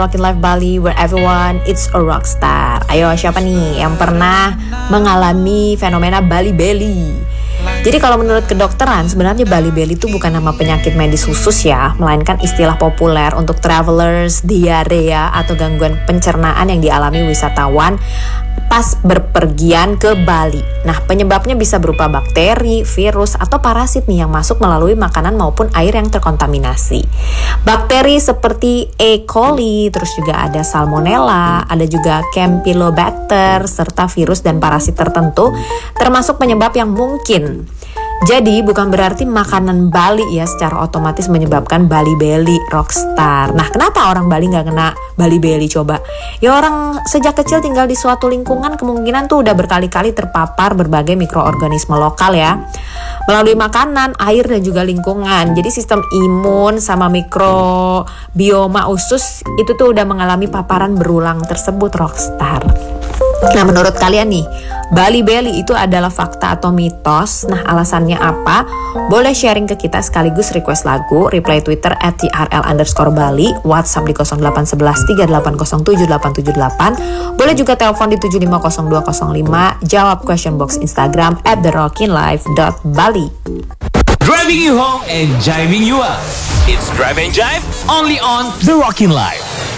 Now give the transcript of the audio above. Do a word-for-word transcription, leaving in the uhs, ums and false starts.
Rockin' Life Bali, where everyone it's a rockstar. Ayo, siapa nih yang pernah mengalami fenomena Bali Belly? Jadi kalau menurut kedokteran, sebenarnya Bali Belly itu bukan nama penyakit medis khusus ya, melainkan istilah populer untuk travelers, diarea, atau gangguan pencernaan yang dialami wisatawan pas berpergian ke Bali. Nah, penyebabnya bisa berupa bakteri, virus, atau parasit nih yang masuk melalui makanan maupun air yang terkontaminasi. Bakteri seperti E. coli, terus juga ada Salmonella, ada juga Campylobacter, serta virus dan parasit tertentu, termasuk penyebab yang mungkin. Jadi bukan berarti makanan Bali ya secara otomatis menyebabkan Bali Belly, rockstar. Nah, kenapa orang Bali nggak kena Bali Belly coba? Ya orang sejak kecil tinggal di suatu lingkungan kemungkinan tuh udah berkali-kali terpapar berbagai mikroorganisme lokal ya, melalui makanan, air, dan juga lingkungan. Jadi sistem imun sama mikrobioma usus itu tuh udah mengalami paparan berulang tersebut, rockstar. Nah, menurut kalian nih, Bali Belly itu adalah fakta atau mitos? Nah, alasannya apa? Boleh sharing ke kita sekaligus request lagu, reply Twitter at trl underscore Bali, WhatsApp di nol delapan satu satu tiga delapan nol tujuh delapan tujuh delapan. Boleh juga telepon di tujuh lima nol dua nol lima, jawab question box Instagram at the rockin life dot bali. Driving you home and jiving you up. It's Drive and Jive only on The Rockin' Life.